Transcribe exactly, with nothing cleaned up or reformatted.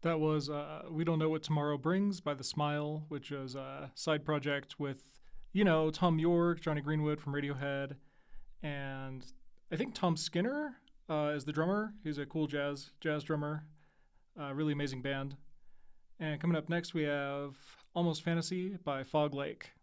That was uh, We Don't Know What Tomorrow Brings by The Smile, which was a side project with, you know, Tom York, Johnny Greenwood from Radiohead, and I think Tom Skinner uh, is the drummer. He's a cool jazz jazz drummer. Uh, really amazing band. And coming up next, we have Almost Fantasy by Fog Lake.